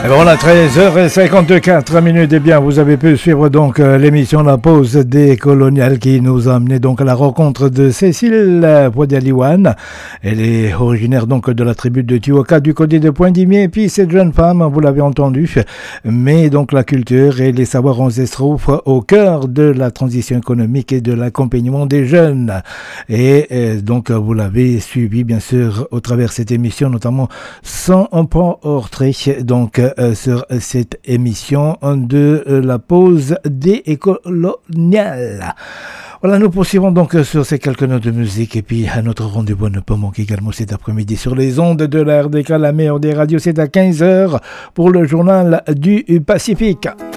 Et voilà, 13h54. Eh bien, vous avez pu suivre donc l'émission La Pause des Coloniales qui nous a amené donc à la rencontre de Cécile Poidialiwan. Elle est originaire donc de la tribu de Tioka du côté de Poindimier. Et puis cette jeune femme, vous l'avez entendu, met donc la culture et les savoirs ancestraux au cœur de la transition économique et de l'accompagnement des jeunes. Et donc vous l'avez suivi bien sûr au travers de cette émission, notamment son portrait donc sur cette émission de la pause des coloniales. Voilà, nous poursuivons donc sur ces quelques notes de musique et puis à notre rendez-vous ne pas manquer également cet après-midi sur les ondes de la RDK, la meilleure des radios, c'est à 15h pour le journal du Pacifique.